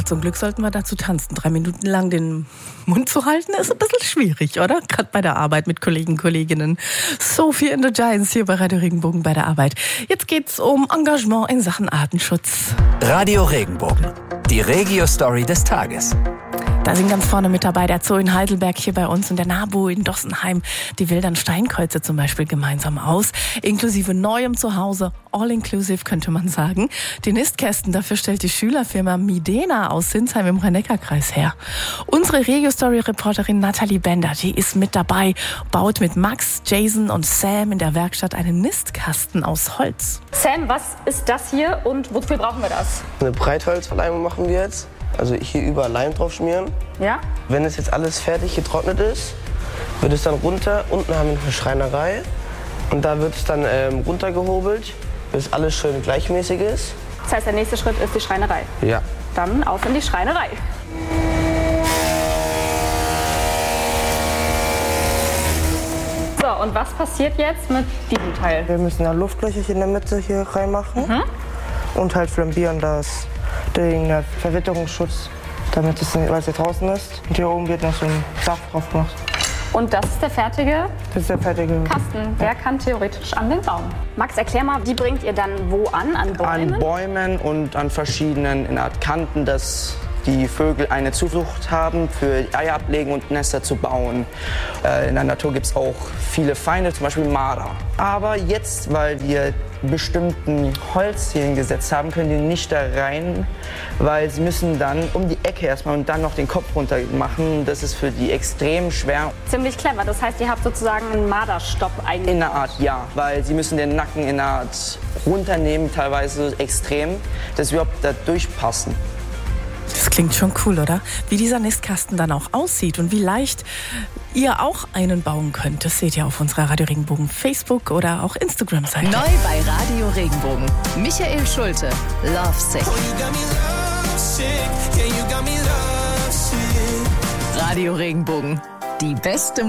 Zum Glück sollten wir dazu tanzen. 3 Minuten lang den Mund zu halten, ist ein bisschen schwierig, oder? Gerade bei der Arbeit mit Kollegen, Kolleginnen. Sophie and the Giants hier bei Radio Regenbogen bei der Arbeit. Jetzt geht's um Engagement in Sachen Artenschutz. Radio Regenbogen, die Regio-Story des Tages. Da sind ganz vorne mit dabei der Zoo in Heidelberg hier bei uns und der NABU in Dossenheim. Die wildern Steinkreuze zum Beispiel gemeinsam aus, inklusive neuem Zuhause, all-inclusive könnte man sagen. Die Nistkästen dafür stellt die Schülerfirma Midena aus Sinsheim im Rhein-Neckar-Kreis her. Unsere Regio-Story-Reporterin Nathalie Bender, die ist mit dabei, baut mit Max, Jason und Sam in der Werkstatt einen Nistkasten aus Holz. Sam, was ist das hier und wofür brauchen wir das? Eine Breitholzverleimung machen wir jetzt. Also hier überall Leim drauf schmieren. Ja? Wenn es jetzt alles fertig getrocknet ist, wird es dann runter. Unten haben wir noch eine Schreinerei. Und da wird es dann runtergehobelt, bis alles schön gleichmäßig ist. Das heißt, der nächste Schritt ist die Schreinerei. Ja. Dann auf in die Schreinerei. So, und was passiert jetzt mit diesem Teil? Wir müssen da Luftlöcher in der Mitte hier reinmachen. Und halt flambieren den Verwitterungsschutz, damit es nicht, weil es hier draußen ist. Und hier oben wird noch so ein Saft drauf gemacht. Und das ist der fertige Das ist der fertige Kasten. Der kann theoretisch an den Baum. Max, erklär mal, die bringt ihr dann wo an? An Bäumen? An Bäumen und an verschiedenen in Art Kanten, dass die Vögel eine Zuflucht haben, für Eier ablegen und Nester zu bauen. In der Natur gibt es auch viele Feinde, zum Beispiel Marder. Aber jetzt, weil wir bestimmten Holz hier hingesetzt haben, können die nicht da rein, weil sie müssen dann um die Ecke erstmal und dann noch den Kopf runter machen. Das ist für die extrem schwer. Ziemlich clever. Das heißt, ihr habt sozusagen einen Marderstopp eigentlich. In einer Art, ja, weil sie müssen den Nacken in einer Art runternehmen, teilweise extrem, dass wir überhaupt da durchpassen. Das klingt schon cool, oder? Wie dieser Nistkasten dann auch aussieht und wie leicht ihr auch einen bauen könnt. Das seht ihr auf unserer Radio Regenbogen Facebook oder auch Instagram-Seite. Neu bei Radio Regenbogen. Michael Schulte, Lovesick. Radio Regenbogen, die beste